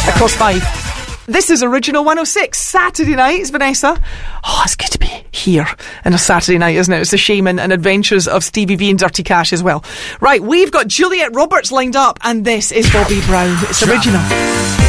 Of course, 5. This is Original 106, Saturday night, it's Vanessa. Oh, it's good to be here on a Saturday night, isn't it? It's the Shaman and Adventures of Stevie V and Dirty Cash as well. Right, we've got Juliet Roberts lined up, and this is Bobby Brown. It's Original.